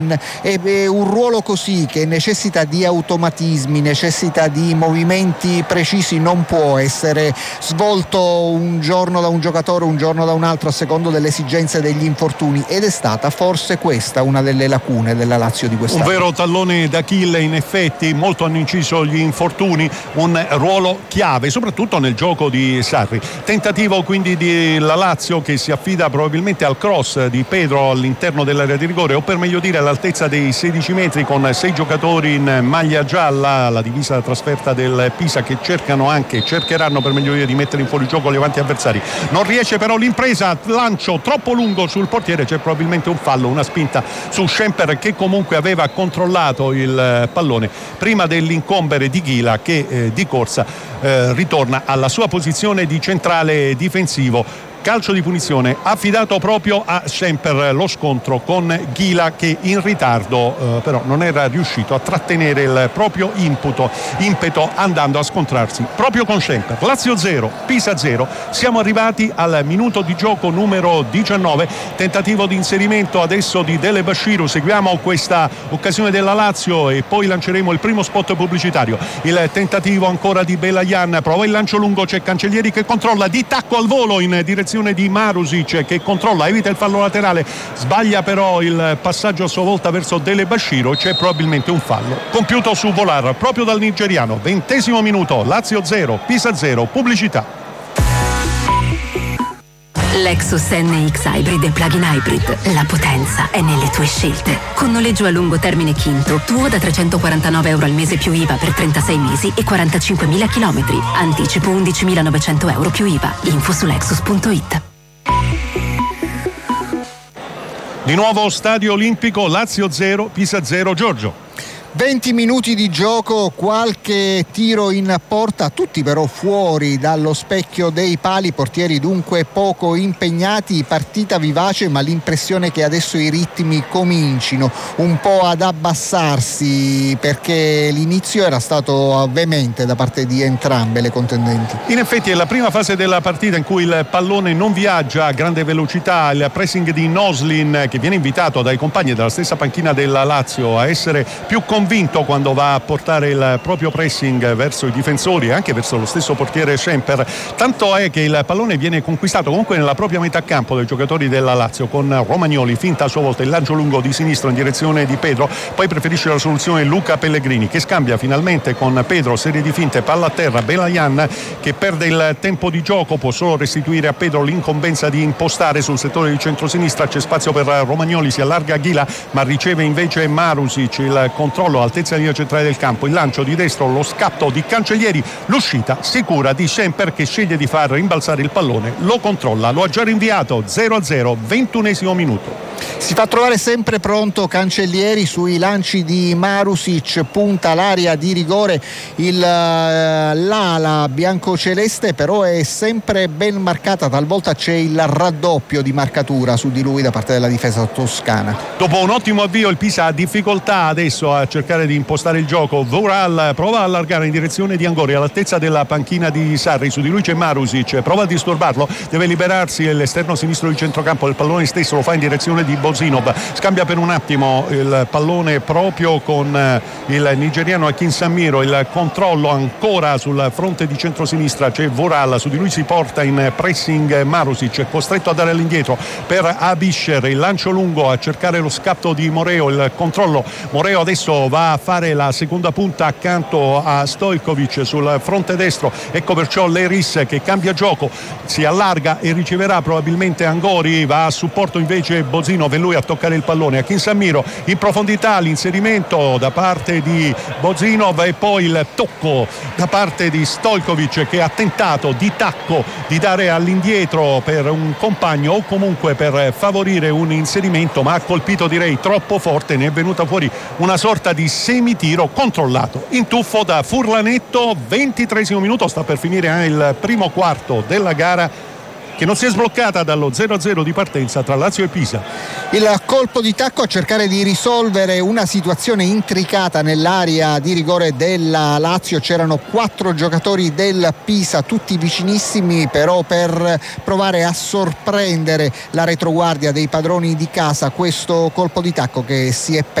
E un ruolo così, che necessita di automatismi, necessita di movimenti precisi, non può essere svolto un giorno da un giocatore, un giorno da un altro, a secondo delle esigenze degli infortuni, ed è stata forse questa una delle lacune della Lazio di quest'anno. Un vero tallone d'Achille, in effetti. Molto hanno inciso gli infortuni, un ruolo chiave soprattutto nel gioco di Sarri. Tentativo quindi della Lazio, che si affida probabilmente al cross di Pedro all'interno dell'area di rigore, o per meglio dire all'altezza dei 16 metri, con 6 giocatori in maglia gialla, la divisa da trasferta del Pisa, che cercheranno per meglio dire di mettere in fuorigioco gli avanti avversari. Non riesce però l'impresa, lancio troppo lungo sul portiere, c'è probabilmente un fallo, una spinta su Schemper, che comunque aveva controllato il pallone prima dell'incombere di Ghila, che di corsa ritorna alla sua posizione di centrale difensivo. Calcio di punizione affidato proprio a Schemper, lo scontro con Ghila, che in ritardo però non era riuscito a trattenere il proprio impeto, andando a scontrarsi proprio con Schemper. Lazio 0, Pisa 0. Siamo arrivati al minuto di gioco numero 19, tentativo di inserimento adesso di Dele Bashiru. Seguiamo questa occasione della Lazio e poi lanceremo il primo spot pubblicitario. Il tentativo ancora di Belayan, prova il lancio lungo, c'è Cancellieri che controlla, di tacco al volo in direzione di Marusic, che controlla, evita il fallo laterale, sbaglia però il passaggio a sua volta verso Dele Bashiru, e c'è probabilmente un fallo compiuto su Volar proprio dal nigeriano. 20° minuto, Lazio 0, Pisa 0, pubblicità. Lexus NX Hybrid e Plug-in Hybrid. La potenza è nelle tue scelte. Con noleggio a lungo termine Quinto, tuo da €349 al mese più IVA per 36 mesi e 45.000 chilometri. Anticipo €11.900 più IVA. Info su Lexus.it. Di nuovo Stadio Olimpico, Lazio 0, Pisa 0, Giorgio. 20 minuti di gioco, qualche tiro in porta, tutti però fuori dallo specchio dei pali, portieri dunque poco impegnati, partita vivace, ma l'impressione che adesso i ritmi comincino un po' ad abbassarsi, perché l'inizio era stato veemente da parte di entrambe le contendenti. In effetti è la prima fase della partita in cui il pallone non viaggia a grande velocità, il pressing di Noslin, che viene invitato dai compagni della stessa panchina della Lazio a essere più convinto quando va a portare il proprio pressing verso i difensori e anche verso lo stesso portiere Schemper. Tanto è che il pallone viene conquistato comunque nella propria metà campo dai giocatori della Lazio, con Romagnoli, finta a sua volta il lancio lungo di sinistro in direzione di Pedro, poi preferisce la soluzione Luca Pellegrini, che scambia finalmente con Pedro, serie di finte, palla a terra, Belayan che perde il tempo di gioco, può solo restituire a Pedro l'incombenza di impostare sul settore di centrosinistra, c'è spazio per Romagnoli, si allarga Ghila, ma riceve invece Marusic, il controllo all'altezza della linea centrale del campo, il lancio di destro, lo scatto di Cancellieri, l'uscita sicura di Schemper, che sceglie di far rimbalzare il pallone, lo controlla, lo ha già rinviato. 0-0, 21° minuto. Si fa trovare sempre pronto Cancellieri sui lanci di Marusic, punta l'area di rigore, l'ala biancoceleste però è sempre ben marcata, talvolta c'è il raddoppio di marcatura su di lui da parte della difesa toscana. Dopo un ottimo avvio il Pisa ha difficoltà adesso a cercare di impostare il gioco. Voral prova a allargare in direzione di Angori all'altezza della panchina di Sarri, su di lui c'è Marusic, prova a disturbarlo, deve liberarsi l'esterno sinistro di centrocampo del pallone stesso, lo fa in direzione di Bozinov, scambia per un attimo il pallone proprio con il nigeriano Akin Samiro, il controllo ancora sul fronte di centrosinistra, c'è Voral, su di lui si porta in pressing Marusic, costretto a dare all'indietro per Abisher, il lancio lungo a cercare lo scatto di Moreo, il controllo, Moreo adesso va a fare la seconda punta accanto a Stojkovic sul fronte destro, ecco perciò Leris che cambia gioco, si allarga e riceverà probabilmente Angori, va a supporto invece Bozinov e lui a toccare il pallone, Akin Samiro in profondità, l'inserimento da parte di Bozinov e poi il tocco da parte di Stojkovic, che ha tentato di tacco di dare all'indietro per un compagno o comunque per favorire un inserimento, ma ha colpito direi troppo forte, ne è venuta fuori una sorta di semitiro controllato in tuffo da Furlanetto. 23° minuto, sta per finire il primo quarto della gara. che non si è sbloccata dallo 0-0 di partenza tra Lazio e Pisa. Il colpo di tacco a cercare di risolvere una situazione intricata nell'area di rigore della Lazio. C'erano 4 giocatori del Pisa, tutti vicinissimi, però per provare a sorprendere la retroguardia dei padroni di casa, questo colpo di tacco che si è